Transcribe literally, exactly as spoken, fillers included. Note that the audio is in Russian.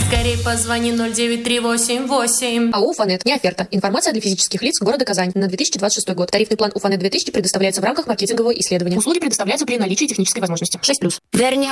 Скорей позвони ноль девять три восемь восемь. АО «Уфанет». Не оферта. Информация для физических лиц города Казань на две тысячи двадцать шестой год. Тарифный план «Уфанет две тысячи» предоставляется в рамках маркетингового исследования. Услуги предоставляются при наличии технической возможности. шесть плюс. Верни